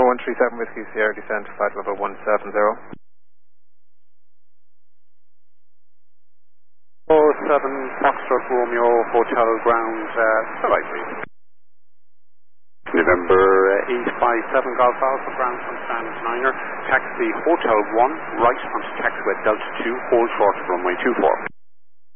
137 Whiskey Sierra, descend to flight level 170. 07 Foxtrot Romeo Hotel ground, bye please. November 857 Golf Alpha ground from stand 9er, taxi Hotel 1 right onto taxiway Delta 2, hold short of runway 24.